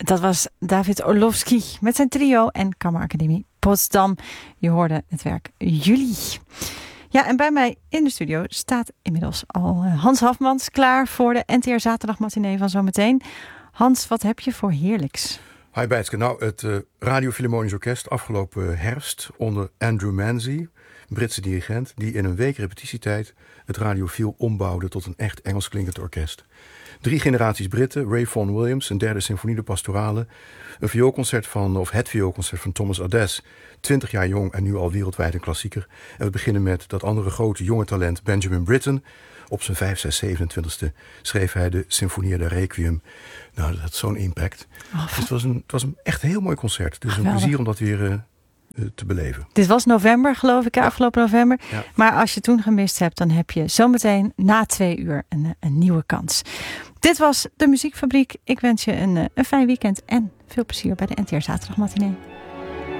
Dat was David Orlowski met zijn trio en Kammeracademie Potsdam. Je hoorde het werk Juli. Ja, en bij mij in de studio staat inmiddels al Hans Hafmans klaar voor de NTR Zaterdagmatinee van zometeen. Hans, wat heb je voor heerlijks? Hi Bijtske. Nou, het Radio Philharmonisch Orkest afgelopen herfst onder Andrew Manzi, Britse dirigent, die in een week repetitietijd het radiofiel ombouwde tot een echt Engels klinkend orkest. 3 generaties Britten, Ray Vaughan Williams, een derde symfonie de pastorale, het vioolconcert van Thomas Adès, 20 jaar jong en nu al wereldwijd een klassieker. En we beginnen met dat andere grote jonge talent Benjamin Britten. Op zijn 5, 6, 27e schreef hij de Sinfonia de Requiem. Nou, dat had zo'n impact. Dus het was een echt heel mooi concert. Dus een plezier om dat weer te beleven. Dit was november, geloof ik, afgelopen november. Ja. Maar als je het toen gemist hebt, dan heb je zometeen na 2 uur een nieuwe kans. Dit was de Muziekfabriek. Ik wens je een fijn weekend en veel plezier bij de NTR Zaterdagmatinee.